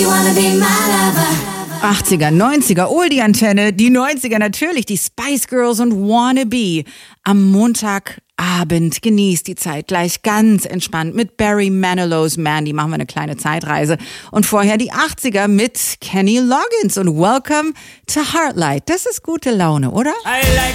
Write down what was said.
80er, 90er, Oldie-Antenne, die 90er natürlich, die Spice Girls und Wannabe. Am Montagabend genießt die Zeit gleich ganz entspannt mit Barry Manilow's Mandy, machen wir eine kleine Zeitreise. Und vorher die 80er mit Kenny Loggins und Welcome to Heartlight. Das ist gute Laune, oder?